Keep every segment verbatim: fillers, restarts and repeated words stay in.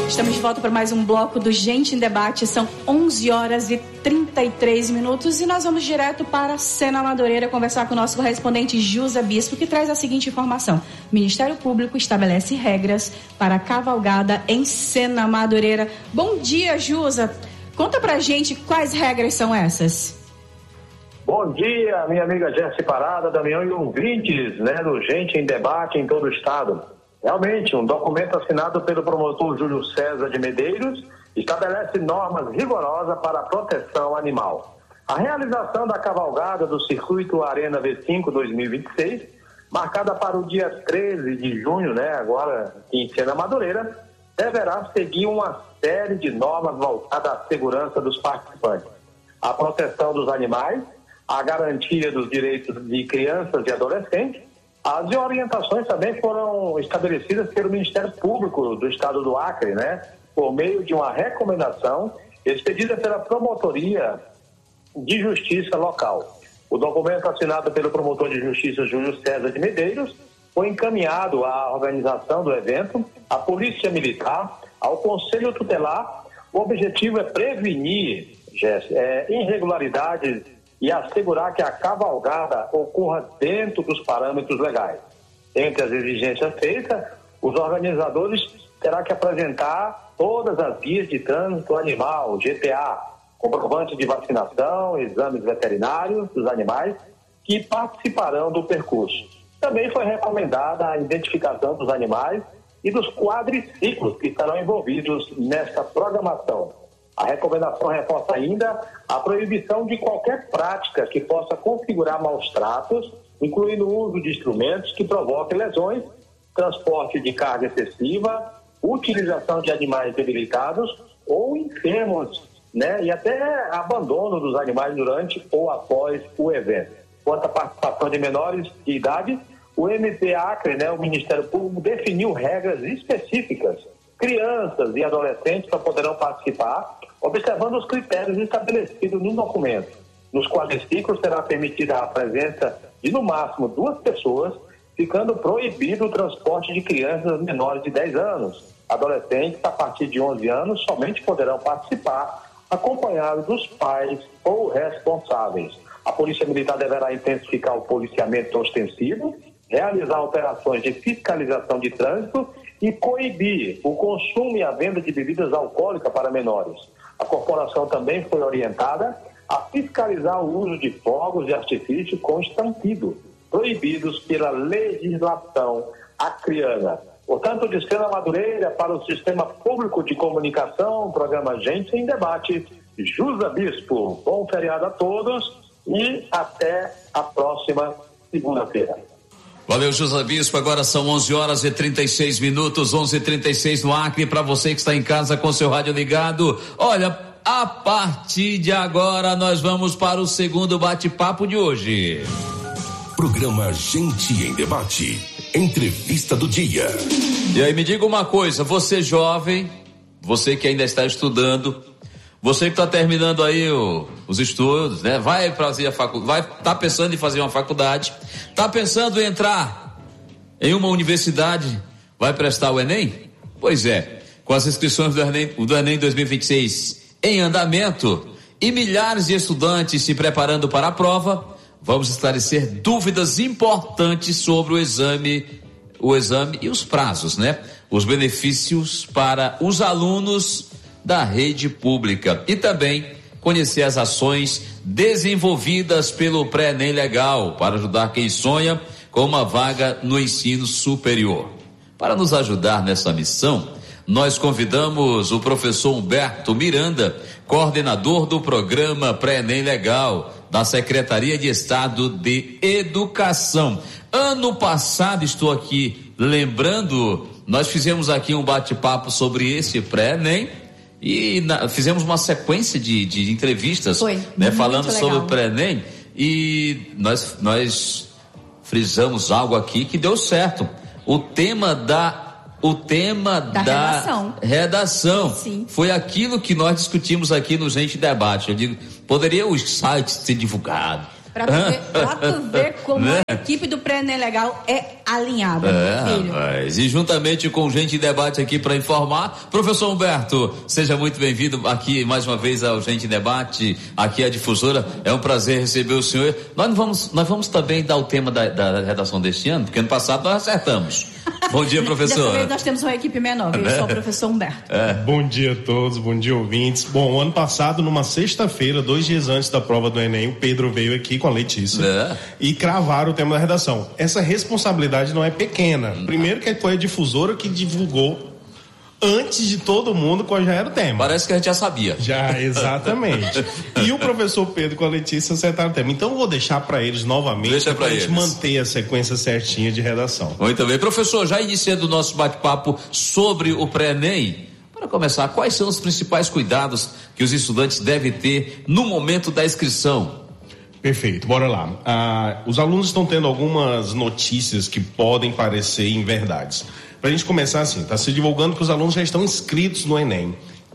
Estamos de volta para mais um bloco do Gente em Debate. São onze horas e trinta e três minutos e nós vamos direto para Sena Madureira conversar com o nosso correspondente Jusa Bispo, que traz a seguinte informação: o Ministério Público estabelece regras para a cavalgada em Sena Madureira. Bom dia, Jusa. Conta pra gente quais regras são essas. Bom dia, minha amiga Jéssica Parada, Damião e ouvintes, né, do Gente em Debate em todo o estado. Realmente, um documento assinado pelo promotor Júlio César de Medeiros estabelece normas rigorosas para a proteção animal. A realização da cavalgada do Circuito Arena V cinco dois mil e vinte e seis, marcada para o dia treze de junho, né, agora em Sena Madureira, deverá seguir uma série de normas voltadas à segurança dos participantes, a proteção dos animais, a garantia dos direitos de crianças e adolescentes. As orientações também foram estabelecidas pelo Ministério Público do Estado do Acre, né, por meio de uma recomendação expedida pela Promotoria de Justiça local. O documento assinado pelo promotor de Justiça Júlio César de Medeiros foi encaminhado à organização do evento, à Polícia Militar, ao Conselho Tutelar. O objetivo é prevenir, Jess, é, irregularidades e assegurar que a cavalgada ocorra dentro dos parâmetros legais. Entre as exigências feitas, os organizadores terão que apresentar todas as guias de trânsito animal, G T A, comprovante de vacinação, exames veterinários dos animais que participarão do percurso. Também foi recomendada a identificação dos animais e dos quadriciclos que estarão envolvidos nesta programação. A recomendação reforça ainda a proibição de qualquer prática que possa configurar maus tratos, incluindo o uso de instrumentos que provoquem lesões, transporte de carga excessiva, utilização de animais debilitados ou enfermos, né, e até abandono dos animais durante ou após o evento. Quanto à participação de menores de idade, o M P Acre, né, o Ministério Público, definiu regras específicas. Crianças e adolescentes só poderão participar observando os critérios estabelecidos no documento. Nos quadriciclos será permitida a presença de, no máximo, duas pessoas, ficando proibido o transporte de crianças menores de dez anos. Adolescentes, a partir de onze anos, somente poderão participar acompanhados dos pais ou responsáveis. A Polícia Militar deverá intensificar o policiamento ostensivo, realizar operações de fiscalização de trânsito e coibir o consumo e a venda de bebidas alcoólicas para menores. A corporação também foi orientada a fiscalizar o uso de fogos de artifício com estampido, proibidos pela legislação acreana. Portanto, de Sena Madureira para o Sistema Público de Comunicação, programa Gente em Debate, Jusa Bispo. Bom feriado a todos e até a próxima segunda-feira. Valeu, Jusa Bispo. Agora são onze horas e trinta e seis minutos, onze e trinta e seis no Acre. Para você que está em casa com seu rádio ligado, olha, a partir de agora nós vamos para o segundo bate-papo de hoje. Programa Gente em Debate. Entrevista do dia. E aí, me diga uma coisa, você jovem, você que ainda está estudando, você que está terminando aí o, os estudos, né? Vai fazer a faculdade, vai, tá pensando em fazer uma faculdade, tá pensando em entrar em uma universidade, vai prestar o Enem? Pois é, com as inscrições do Enem, do Enem dois mil e vinte e seis em andamento e milhares de estudantes se preparando para a prova, vamos esclarecer dúvidas importantes sobre o exame, o exame e os prazos, né? Os benefícios para os alunos da rede pública e também conhecer as ações desenvolvidas pelo Pré-Enem Legal para ajudar quem sonha com uma vaga no ensino superior. Para nos ajudar nessa missão, nós convidamos o professor Humberto Miranda, coordenador do programa Pré-Enem Legal da Secretaria de Estado de Educação. Ano passado, estou aqui lembrando, nós fizemos aqui um bate-papo sobre esse Pré-Enem e na, fizemos uma sequência de, de entrevistas, Foi, né, falando legal. sobre o Pré-Enem e nós, nós frisamos algo aqui que deu certo. O tema da O tema da, da redação, redação. Sim. Foi aquilo que nós discutimos aqui no Gente Debate. Eu digo, poderia os sites ser divulgado, Pra tu ver, pra tu ver como Né? a equipe do Pré-Enem Legal é alinhada, É, meu filho. rapaz. E juntamente com Gente em Debate aqui para informar, professor Humberto, seja muito bem-vindo aqui mais uma vez ao Gente em Debate, aqui a difusora. É um prazer receber o senhor. Nós vamos, nós vamos também dar o tema da, da redação deste ano, porque ano passado nós acertamos. Bom dia, professor. Dessa vez nós temos uma equipe menor, viu? Eu sou o professor Humberto. É. Bom dia a todos, bom dia ouvintes. Bom, ano passado, numa sexta-feira, dois dias antes da prova do Enem, o Pedro veio aqui com a Letícia É. e cravaram o tema da redação. Essa responsabilidade não é pequena. Primeiro que foi a difusora que divulgou antes de todo mundo qual já era o tema. Parece que a gente já sabia. Já, exatamente. E o professor Pedro com a Letícia acertaram o tema. Então eu vou deixar para eles novamente, Deixa pra pra gente eles. manter a sequência certinha de redação. Muito bem. Professor, já iniciando o nosso bate-papo sobre o pré-ENEM, para começar, quais são os principais cuidados que os estudantes devem ter no momento da inscrição? Perfeito, bora lá. Ah, os alunos estão tendo algumas notícias que podem parecer inverdades. Para a gente começar assim, está se divulgando que os alunos já estão inscritos no Enem.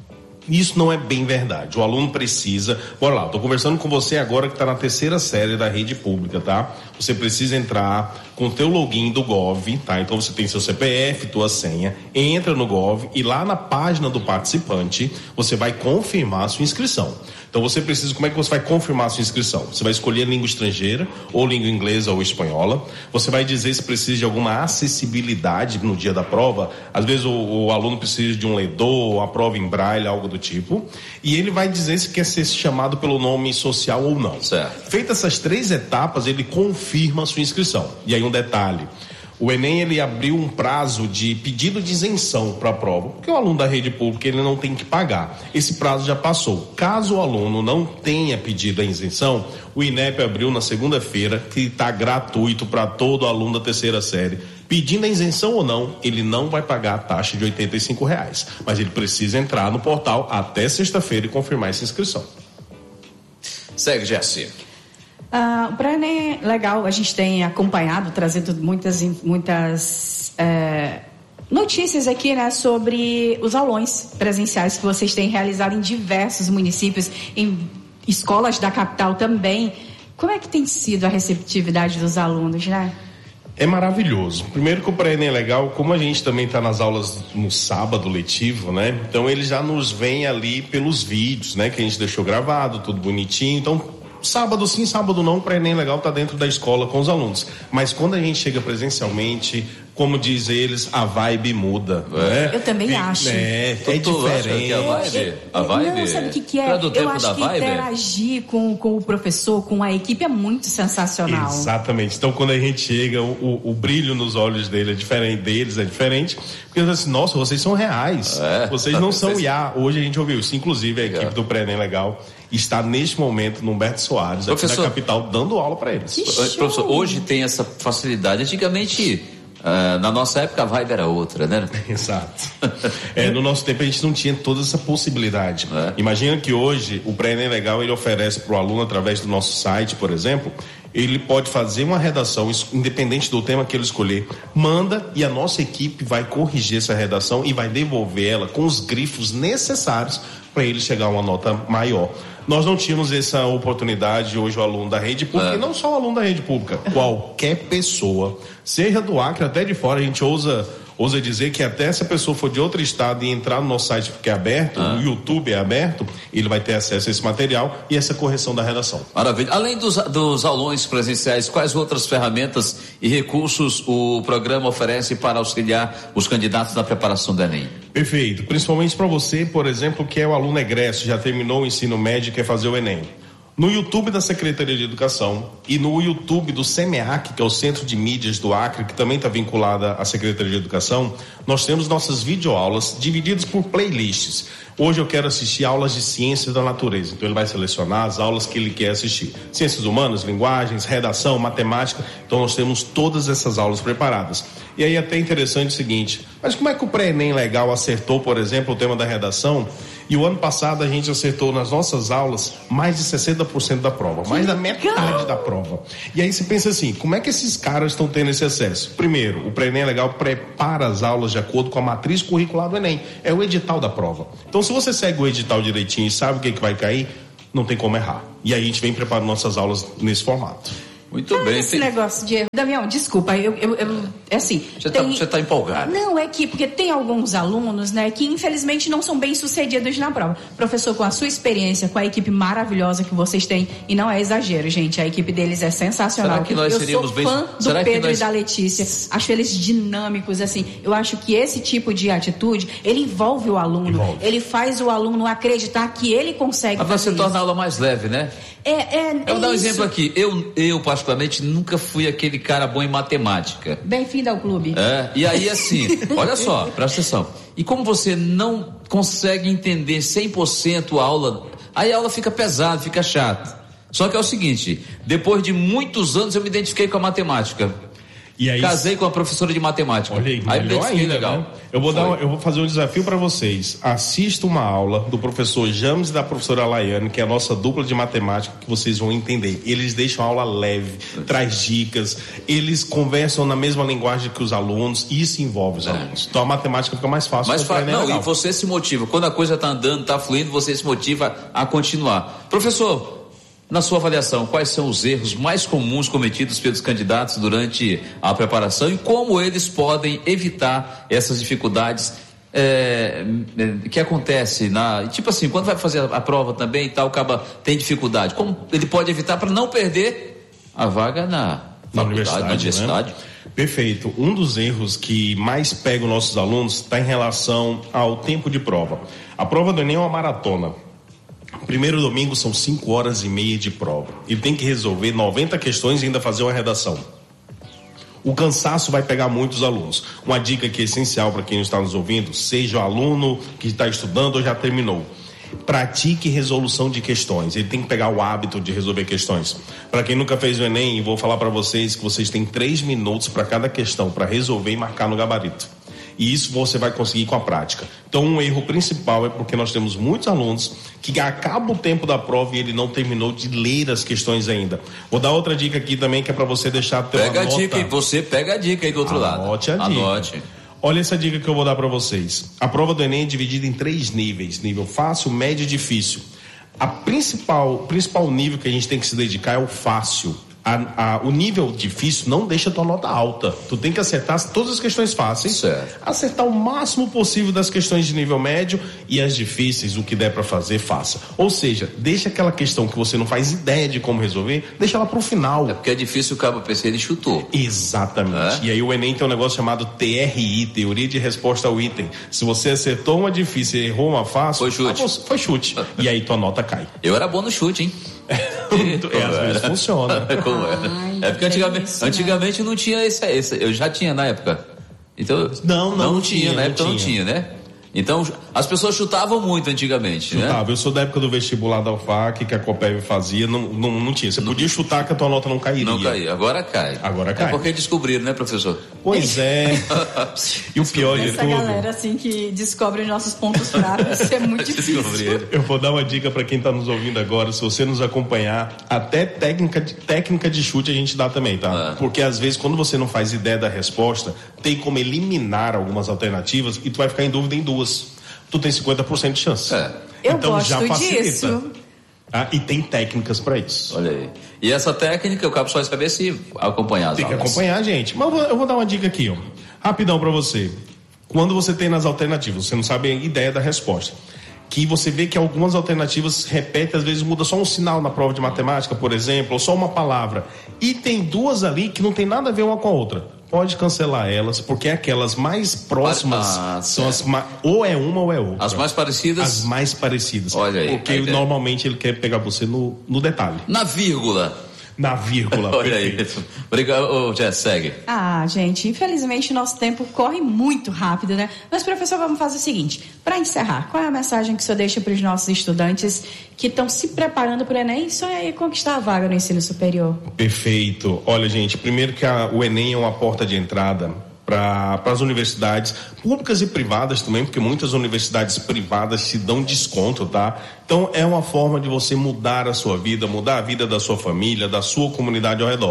Isso não é bem verdade. O aluno precisa... Bora lá, estou conversando com você agora que está na terceira série da rede pública, tá? Você precisa entrar com o teu login do Gov, tá? Então você tem seu C P F, tua senha, entra no Gov e lá na página do participante você vai confirmar a sua inscrição. Então você precisa, como é que você vai confirmar a sua inscrição? Você vai escolher língua estrangeira, ou língua inglesa ou espanhola. Você vai dizer se precisa de alguma acessibilidade no dia da prova. Às vezes o, o aluno precisa de um ledor, a prova em braille, algo do tipo. E ele vai dizer se quer ser chamado pelo nome social ou não. Certo. Feitas essas três etapas, ele confirma a sua inscrição. E aí um detalhe. O Enem, ele abriu um prazo de pedido de isenção para a prova, porque o aluno da rede pública, ele não tem que pagar. Esse prazo já passou. Caso o aluno não tenha pedido a isenção, o INEP abriu na segunda-feira, que está gratuito para todo aluno da terceira série. Pedindo a isenção ou não, ele não vai pagar a taxa de oitenta e cinco reais. Mas ele precisa entrar no portal até sexta-feira e confirmar essa inscrição. Segue, Jessi. Uh, o Pré-ENEM Legal, a gente tem acompanhado, trazendo muitas, muitas é, notícias aqui, né, sobre os aulões presenciais que vocês têm realizado em diversos municípios, em escolas da capital também. Como é que tem sido a receptividade dos alunos, né? É maravilhoso. Primeiro que o Pré-ENEM Legal, como a gente também está nas aulas no sábado letivo, né? Então ele já nos vem ali pelos vídeos, né? Que a gente deixou gravado, tudo bonitinho. Então, sábado sim, sábado não, o Pré-ENEM Legal está dentro da escola com os alunos. Mas quando a gente chega presencialmente, como diz eles, a vibe muda. É. Né? Eu também e, acho. É, é Tu- tu acha diferente. que a vibe, a vibe Não, sabe o que, que tu é? do Eu tempo acho da que vibe? interagir com, com o professor, com a equipe é muito sensacional. Exatamente. Então, quando a gente chega, o, o, o brilho nos olhos dele é diferente, deles é diferente, porque eles assim, nossa, vocês são reais. É. Vocês não são Vocês- I A. Hoje a gente ouviu isso. Inclusive, a Legal. equipe do Pré-ENEM Legal está neste momento no Humberto Soares, aqui Professor- na capital, dando aula para eles. Que show. Professor, hoje tem essa facilidade. Antigamente, ah, na nossa época, a vibe era outra, né? Exato. É, no nosso tempo a gente não tinha toda essa possibilidade. É. Imagina que hoje o Pré-ENEM Legal ele oferece para o aluno através do nosso site, por exemplo, ele pode fazer uma redação isso, independente do tema que ele escolher, manda e a nossa equipe vai corrigir essa redação e vai devolver ela com os grifos necessários para ele chegar a uma nota maior. Nós não tínhamos essa oportunidade hoje o aluno da rede pública, É. e não só o aluno da rede pública, qualquer pessoa, seja do Acre até de fora, a gente ousa, ousa dizer que até se a pessoa for de outro estado e entrar no nosso site que é aberto, Ah. o YouTube é aberto, ele vai ter acesso a esse material e essa correção da redação. Maravilha. Além dos, dos aulões presenciais, quais outras ferramentas e recursos o programa oferece para auxiliar os candidatos na preparação do Enem? Perfeito, principalmente para você, por exemplo, que é o aluno egresso, já terminou o ensino médio e quer fazer o Enem. No YouTube da Secretaria de Educação e no YouTube do SEMEAC, que é o Centro de Mídias do Acre, que também está vinculada à Secretaria de Educação, nós temos nossas videoaulas divididas por playlists. Hoje eu quero assistir aulas de ciências da natureza, então ele vai selecionar as aulas que ele quer assistir. Ciências humanas, linguagens, redação, matemática, então nós temos todas essas aulas preparadas. E aí é até interessante o seguinte, mas como é que o Pré-ENEM Legal acertou, por exemplo, o tema da redação? E o ano passado a gente acertou nas nossas aulas mais de sessenta por cento da prova, mais da metade da prova. E aí você pensa assim, como é que esses caras estão tendo esse acesso? Primeiro, o Pré-ENEM Legal prepara as aulas de acordo com a matriz curricular do Enem, é o edital da prova. Então se você segue o edital direitinho e sabe o que, que vai cair, não tem como errar. E aí a gente vem preparando nossas aulas nesse formato. Muito ah, bem. Esse tem... negócio de erro. Damião, desculpa, eu, eu, eu é assim. Você tem... está tá empolgado. Não, é que, porque tem alguns alunos, né, que infelizmente não são bem sucedidos na prova. Professor, com a sua experiência, com a equipe maravilhosa que vocês têm, e não é exagero, gente, a equipe deles é sensacional. Será que nós eu seríamos sou bem... fã do Será Pedro nós... e da Letícia, acho eles dinâmicos, assim. Eu acho que esse tipo de atitude, ele envolve o aluno, envolve. Ele faz o aluno acreditar que ele consegue Mas fazer você torna isso. a aula mais leve, né? É, é, eu vou dar um isso. exemplo aqui. Eu, eu, particularmente, nunca fui aquele cara bom em matemática. Bem-vindo ao clube. É, e aí, assim, olha só, presta atenção. E como você não consegue entender cem por cento a aula, aí a aula fica pesada, fica chata. Só que é o seguinte, depois de muitos anos eu me identifiquei com a matemática. E aí, casei com a professora de matemática. Olha aí, aí melhor ainda, legal. Né? Eu vou dar, uma, eu vou fazer um desafio para vocês. Assista uma aula do professor James e da professora Laiane, que é a nossa dupla de matemática, que vocês vão entender. Eles deixam a aula leve, traz dicas, eles conversam na mesma linguagem que os alunos, e isso envolve os é. alunos. Então a matemática fica mais fácil. Mais fácil. Não, legal. E você se motiva. Quando a coisa está andando, está fluindo, você se motiva a continuar. Professor, na sua avaliação, quais são os erros mais comuns cometidos pelos candidatos durante a preparação e como eles podem evitar essas dificuldades é, que acontecem na, tipo assim, quando vai fazer a prova também e tal, acaba tem dificuldade, como ele pode evitar para não perder a vaga na, na universidade, na universidade? Né? Perfeito. Um dos erros que mais pega os nossos alunos está em relação ao tempo de prova. A prova do Enem é uma maratona. Primeiro domingo são cinco horas e meia de prova. Ele tem que resolver noventa questões e ainda fazer uma redação. O cansaço vai pegar muitos alunos. Uma dica que é essencial para quem está nos ouvindo, seja o aluno que está estudando ou já terminou. Pratique resolução de questões. Ele tem que pegar o hábito de resolver questões. Para quem nunca fez o Enem, vou falar para vocês que vocês têm três minutos para cada questão, para resolver e marcar no gabarito. E isso você vai conseguir com a prática. Então, um erro principal é porque nós temos muitos alunos que acaba o tempo da prova e ele não terminou de ler as questões ainda. Vou dar outra dica aqui também, que é para você deixar ter uma nota. Pega a dica e você pega a dica aí do outro lado. Anote a dica. Anote. Olha essa dica que eu vou dar para vocês. A prova do Enem é dividida em três níveis: nível fácil, médio e difícil. A principal, principal nível que a gente tem que se dedicar é o fácil. A, a, o nível difícil não deixa a tua nota alta. Tu tem que acertar todas as questões fáceis, certo. Acertar o máximo possível das questões de nível médio, e as difíceis, o que der para fazer, faça. Ou seja, deixa aquela questão que você não faz ideia de como resolver, deixa ela pro final. É porque é difícil o cabo P C, ele chutou. Exatamente. É? E aí o Enem tem um negócio chamado T R I, Teoria de Resposta ao Item. Se você acertou uma difícil e errou uma fácil, foi chute. Ah, foi chute. E aí tua nota cai. Eu era bom no chute, hein? É, às vezes funciona. Como é? Ai, é porque antigamente, isso, né? antigamente não tinha esse, esse. Eu já tinha na época. Então, não, não, não, não tinha, tinha, na época não não tinha. tinha, né? Então, as pessoas chutavam muito antigamente, Chutava. né? Eu sou da época do vestibular da U F A C, que a Copeb fazia, não, não, não tinha. Você não, podia chutar que a tua nota não cairia. Não caía, agora cai. Agora cai. É porque descobriram, né, professor? Pois é. E o pior de Essa tudo... galera, assim, que descobre os nossos pontos fracos, isso é muito difícil. Eu vou dar uma dica para quem está nos ouvindo agora. Se você nos acompanhar, até técnica de, técnica de chute a gente dá também, tá? Ah. Porque às vezes, quando você não faz ideia da resposta, tem como eliminar algumas alternativas e tu vai ficar em dúvida em duas. Tu tem cinquenta por cento de chance. É. Eu então gosto já facilita. disso. Ah, e tem técnicas para isso. Olha aí. E essa técnica, eu cabo só saber se acompanhar as Tem que aulas. acompanhar, gente. Mas eu vou, eu vou dar uma dica aqui, ó. Rapidão para você. Quando você tem nas alternativas, você não sabe a ideia da resposta, que você vê que algumas alternativas repetem, às vezes muda só um sinal na prova de matemática, por exemplo, ou só uma palavra. E tem duas ali que não tem nada a ver uma com a outra. Pode cancelar elas, porque aquelas mais próximas ah, são as ma... ou é uma ou é outra. As mais parecidas? As mais parecidas. Olha aí. Porque normalmente ele quer pegar você no, no detalhe. Na vírgula. Na vírgula. Olha aí. Obrigado. Ô, Jess, segue. Ah, gente, infelizmente o nosso tempo corre muito rápido, né? Mas, professor, vamos fazer o seguinte. Para encerrar, qual é a mensagem que o senhor deixa para os nossos estudantes que estão se preparando para o Enem e sonham em conquistar a vaga no ensino superior? Perfeito. Olha, gente, primeiro que a, o Enem é uma porta de entrada para as universidades públicas e privadas também, porque muitas universidades privadas se dão desconto, tá? Então é uma forma de você mudar a sua vida, mudar a vida da sua família, da sua comunidade ao redor.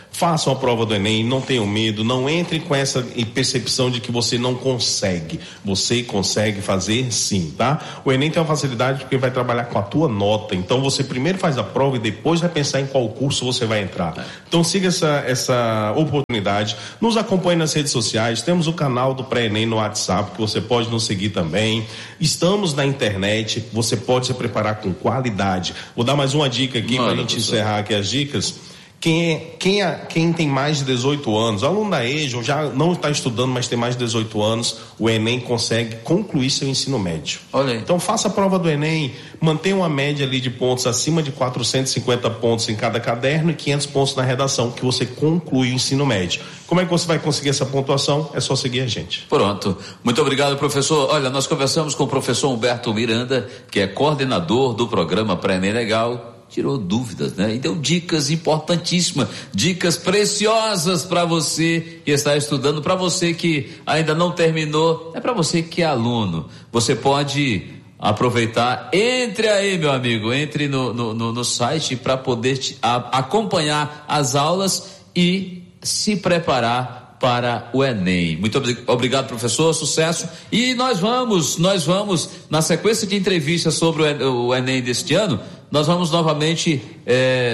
Façam a prova do Enem, não tenham medo, não entrem com essa percepção de que você não consegue. Você consegue fazer sim, tá? O Enem tem uma facilidade porque vai trabalhar com a tua nota, então você primeiro faz a prova e depois vai pensar em qual curso você vai entrar. Então siga essa, essa oportunidade, nos acompanhe nas redes sociais, temos o canal do Pré-Enem no WhatsApp, que você pode nos seguir também, estamos na internet, você pode se preparar com qualidade. Vou dar mais uma dica aqui para a gente encerrar aqui as dicas. Quem, é, quem, é, quem tem mais de dezoito anos, aluno da E J A, já não está estudando, mas tem mais de dezoito anos, o Enem consegue concluir seu ensino médio. Olha aí. Então faça a prova do Enem, mantenha uma média ali de pontos acima de quatrocentos e cinquenta pontos em cada caderno e quinhentos pontos na redação, que você conclui o ensino médio. Como é que você vai conseguir essa pontuação? É só seguir a gente. Pronto. Muito obrigado, professor. Olha, nós conversamos com o professor Humberto Miranda, que é coordenador do programa Pré-Enem Legal. Tirou dúvidas, né? E deu dicas importantíssimas, dicas preciosas para você que está estudando, para você que ainda não terminou, é para você que é aluno. Você pode aproveitar, entre aí, meu amigo, entre no, no, no, no site para poder te, a, acompanhar as aulas e se preparar para o Enem. Muito obrigado, professor, sucesso. E nós vamos, nós vamos, na sequência de entrevistas sobre o Enem deste ano, nós vamos novamente, é,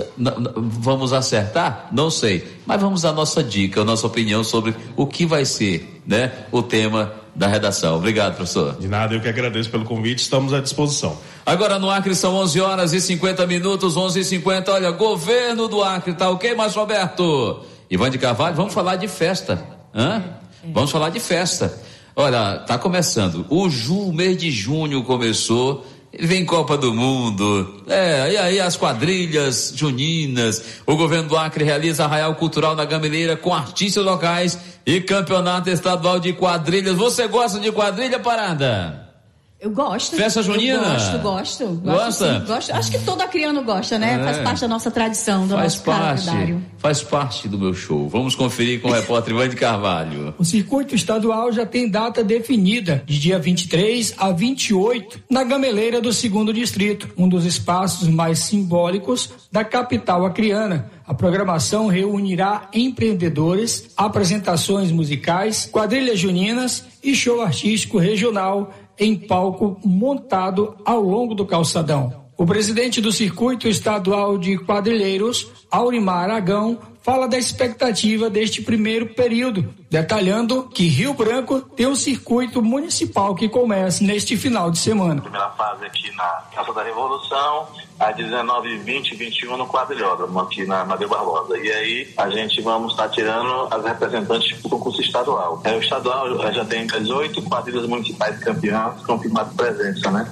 vamos acertar? Não sei, mas vamos dar nossa dica, a nossa opinião sobre o que vai ser, né, o tema da redação. Obrigado, professor. De nada, eu que agradeço pelo convite, estamos à disposição. Agora no Acre são onze horas e cinquenta minutos, onze e cinquenta, olha, governo do Acre, tá ok, mas Roberto? Ivan de Carvalho, vamos falar de festa, hã? Vamos falar de festa. Olha, tá começando, o, ju, o mês de junho começou, vem Copa do Mundo, é, e aí as quadrilhas juninas, o governo do Acre realiza arraial cultural na Gameleira com artistas locais e campeonato estadual de quadrilhas. Você gosta de quadrilha, Parada? Eu gosto. Festa junina? Eu gosto, gosto. gosto Gosta? Sim, gosto. Acho que todo acriano gosta, né? É. Faz parte da nossa tradição, do faz nosso parte, calendário. Faz parte do meu show. Vamos conferir com o repórter Ivan de Carvalho. O circuito estadual já tem data definida, de dia vinte e três a vinte e oito, na Gameleira do segundo Distrito, um dos espaços mais simbólicos da capital acreana. A programação reunirá empreendedores, apresentações musicais, quadrilhas juninas e show artístico regional em palco montado ao longo do calçadão. O presidente do Circuito Estadual de Quadrilheiros, Aurimar Aragão, fala da expectativa deste primeiro período, detalhando que Rio Branco tem um circuito municipal que começa neste final de semana. Primeira fase aqui na Praça da Revolução, às dezenove, vinte e vinte e um no quadrilhódromo, aqui na Amadeu Barbosa. E aí a gente vamos estar tirando as representantes do concurso estadual. É, o estadual já tem dezoito quadrilhas municipais campeãs confirmadas presença, né?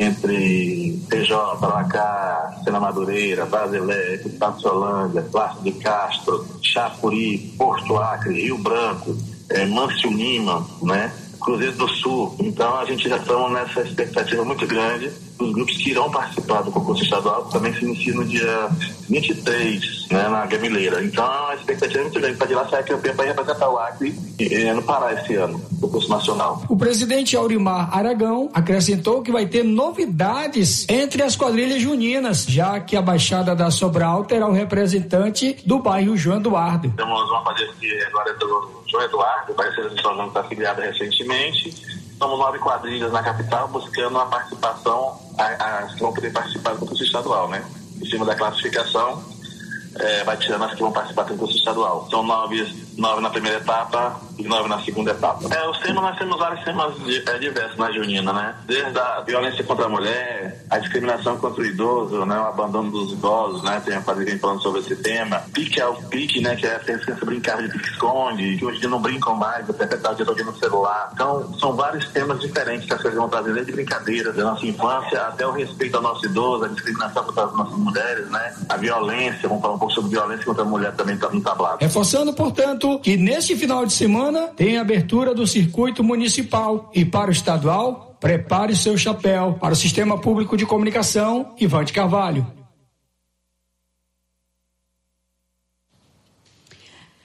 Entre P J, Paracá, Sena Madureira, Brasileira, Taçolândia, Plácido de Castro, Chapuri, Porto Acre, Rio Branco, é, Mâncio Lima, né? Cruzeiro do Sul. Então a gente já estamos nessa expectativa muito grande dos grupos que irão participar do concurso estadual, que também se inicia no dia vinte e três, né, na Gameleira. Então a expectativa é muito grande para de lá sair campeão para representar o Acre eh, no Pará esse ano, no concurso nacional. O presidente Aurimar Aragão acrescentou que vai ter novidades entre as quadrilhas juninas, já que a Baixada da Sobral terá o representante do bairro João Eduardo. Temos uma quadrilha que agora é do João Eduardo, vai ser de São João, que está afiliada recentemente. Somos nove quadrilhas na capital buscando a participação, as que vão poder participar do concurso estadual, né? Em cima da classificação, é, vai tirando as que vão participar do concurso estadual. São nove, nove na primeira etapa e nove na segunda etapa. É, os temas, nós temos vários temas é, diversos na junina, né? Desde a violência contra a mulher, a discriminação contra o idoso, né? O abandono dos idosos, né? Tem a quadrilha falando sobre esse tema. Pique ao pique, né? Que é a criança brincar de pique-esconde, que hoje em dia não brincam mais, até tentar o dia todo no celular. Então, são vários temas diferentes que as coisas vão trazer, desde brincadeiras da nossa infância até o respeito ao nosso idoso, a discriminação contra as nossas mulheres, né? A violência, vamos falar um pouco sobre violência contra a mulher também está no tablado. Reforçando, portanto, que neste final de semana tem a abertura do circuito municipal e para o estadual, prepare seu chapéu. Para o Sistema Público de Comunicação, Ivan de Carvalho.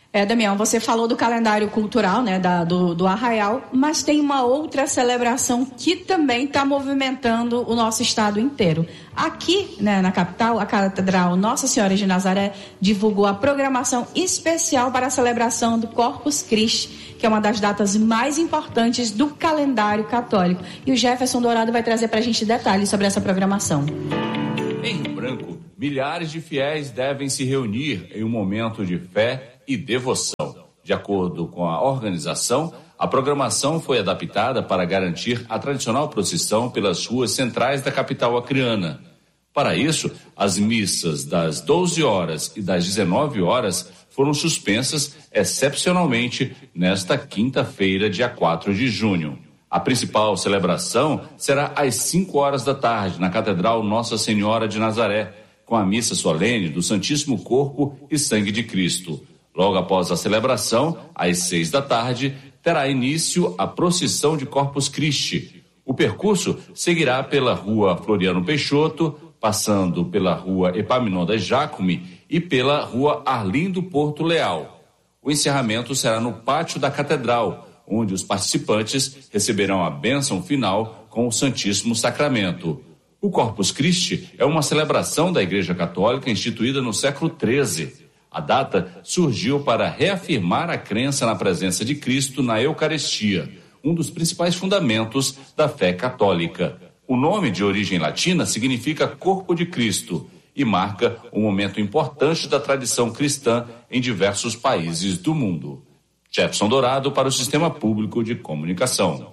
É, Damião, você falou do calendário cultural, né, da, do, do Arraial, mas tem uma outra celebração que também está movimentando o nosso estado inteiro. Aqui, né, na capital, a Catedral Nossa Senhora de Nazaré divulgou a programação especial para a celebração do Corpus Christi, que é uma das datas mais importantes do calendário católico. E o Jefferson Dourado vai trazer para a gente detalhes sobre essa programação. Em Rio Branco, milhares de fiéis devem se reunir em um momento de fé e devoção. De acordo com a organização, a programação foi adaptada para garantir a tradicional procissão pelas ruas centrais da capital acreana. Para isso, as missas das doze horas e das dezenove horas foram suspensas excepcionalmente nesta quinta-feira, dia quatro de junho. A principal celebração será às cinco horas da tarde, na Catedral Nossa Senhora de Nazaré, com a missa solene do Santíssimo Corpo e Sangue de Cristo. Logo após a celebração, às seis da tarde, terá início a procissão de Corpus Christi. O percurso seguirá pela Rua Floriano Peixoto, passando pela Rua Epaminondas Jacome e pela Rua Arlindo Porto Leal. O encerramento será no pátio da Catedral, onde os participantes receberão a bênção final com o Santíssimo Sacramento. O Corpus Christi é uma celebração da Igreja Católica instituída no século treze. A data surgiu para reafirmar a crença na presença de Cristo na Eucaristia, um dos principais fundamentos da fé católica. O nome, de origem latina, significa Corpo de Cristo e marca um momento importante da tradição cristã em diversos países do mundo. Jefferson Dourado para o Sistema Público de Comunicação.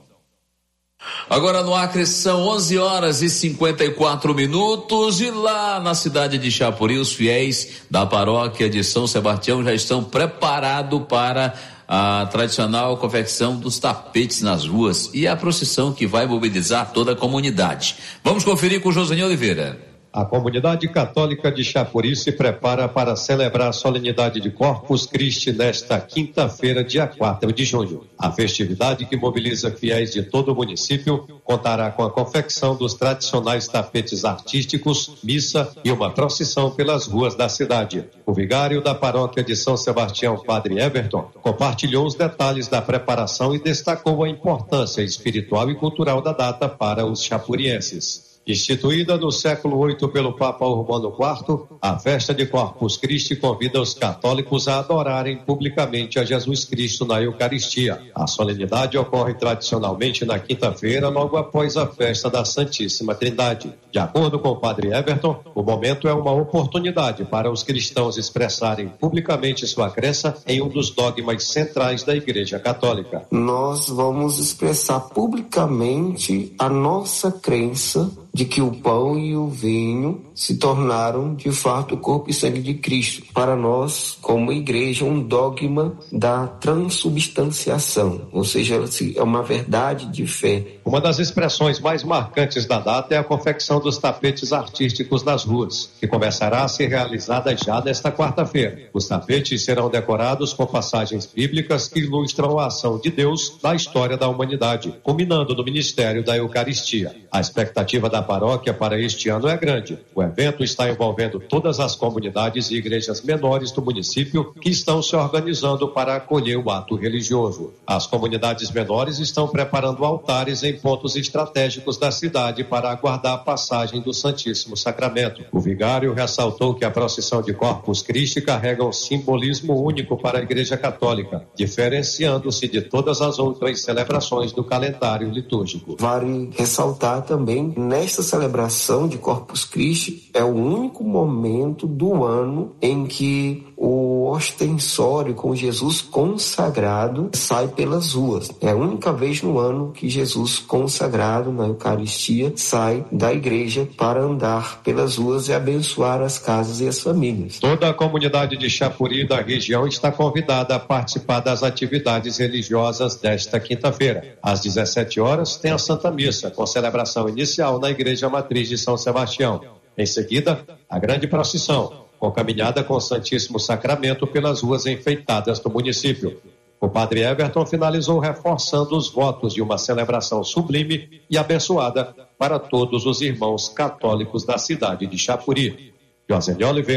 Agora no Acre são onze horas e cinquenta e quatro minutos e lá na cidade de Chapuri os fiéis da paróquia de São Sebastião já estão preparados para a tradicional confecção dos tapetes nas ruas e a procissão que vai mobilizar toda a comunidade. Vamos conferir com o José Oliveira. A comunidade católica de Chapuri se prepara para celebrar a solenidade de Corpus Christi nesta quinta-feira, dia quatro de junho. A festividade, que mobiliza fiéis de todo o município, contará com a confecção dos tradicionais tapetes artísticos, missa e uma procissão pelas ruas da cidade. O vigário da paróquia de São Sebastião, Padre Everton, compartilhou os detalhes da preparação e destacou a importância espiritual e cultural da data para os chapurienses. Instituída no século oito pelo Papa Urbano quarto, a festa de Corpus Christi convida os católicos a adorarem publicamente a Jesus Cristo na Eucaristia. A solenidade ocorre tradicionalmente na quinta-feira, logo após a festa da Santíssima Trindade. De acordo com o Padre Everton, o momento é uma oportunidade para os cristãos expressarem publicamente sua crença em um dos dogmas centrais da Igreja Católica. Nós vamos expressar publicamente a nossa crença de que o pão e o vinho se tornaram de fato o corpo e sangue de Cristo. Para nós, como igreja, um dogma da transubstanciação, ou seja, é uma verdade de fé. Uma das expressões mais marcantes da data é a confecção dos tapetes artísticos nas ruas, que começará a ser realizada já nesta quarta-feira. Os tapetes serão decorados com passagens bíblicas que ilustram a ação de Deus na história da humanidade, culminando no ministério da Eucaristia. A expectativa da paróquia para este ano é grande. O evento está envolvendo todas as comunidades e igrejas menores do município que estão se organizando para acolher o ato religioso. As comunidades menores estão preparando altares em pontos estratégicos da cidade para aguardar a passagem do Santíssimo Sacramento. O vigário ressaltou que a procissão de Corpus Christi carrega um simbolismo único para a Igreja Católica, diferenciando-se de todas as outras celebrações do calendário litúrgico. Vale ressaltar também, nesta celebração de Corpus Christi, é o único momento do ano em que o ostensório com Jesus consagrado sai pelas ruas. É a única vez no ano que Jesus consagrado na Eucaristia sai da igreja para andar pelas ruas e abençoar as casas e as famílias. Toda a comunidade de Chapuri e da região está convidada a participar das atividades religiosas desta quinta-feira. Às dezessete horas tem a Santa Missa, com celebração inicial na Igreja Matriz de São Sebastião. Em seguida, a grande procissão, com caminhada com o Santíssimo Sacramento pelas ruas enfeitadas do município. O Padre Everton finalizou reforçando os votos de uma celebração sublime e abençoada para todos os irmãos católicos da cidade de Chapuri. José Oliveira,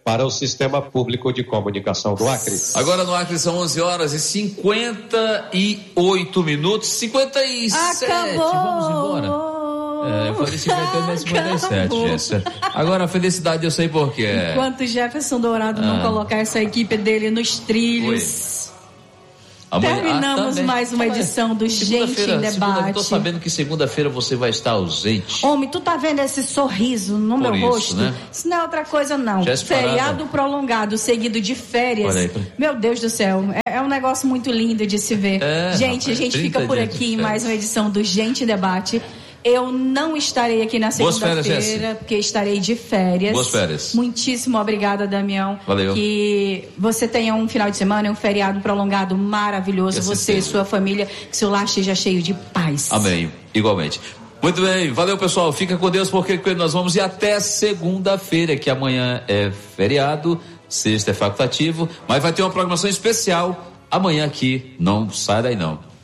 para o Sistema Público de Comunicação do Acre. Agora no Acre são onze horas e cinquenta e oito minutos, cinquenta e sete. Acabou. Vamos embora. É, eu falei cinquenta e oito, mas cinquenta e sete, Jéssica. Agora a felicidade eu sei por quê. Enquanto Jefferson Dourado ah. não colocar essa equipe dele nos trilhos. Amanhã, terminamos ah, mais uma edição do Gente em Debate. Estou sabendo que segunda-feira você vai estar ausente. Homem, tu tá vendo esse sorriso no Por meu isso, rosto? Né? Isso não é outra coisa, não. Feriado prolongado, seguido de férias. Aí, meu Deus do céu, é, é um negócio muito lindo de se ver. É, gente, rapaz, a gente fica por aqui em mais uma edição do Gente em Debate. Eu não estarei aqui na segunda-feira, porque estarei de férias. Boas férias. Muitíssimo obrigada, Damião. Valeu. Que você tenha um final de semana, um feriado prolongado maravilhoso. Que você e sua família, que seu lar esteja cheio de paz. Amém. Igualmente. Muito bem. Valeu, pessoal. Fica com Deus, porque nós vamos ir até segunda-feira, que amanhã é feriado, sexta é facultativo, mas vai ter uma programação especial amanhã aqui. Não sai daí, não.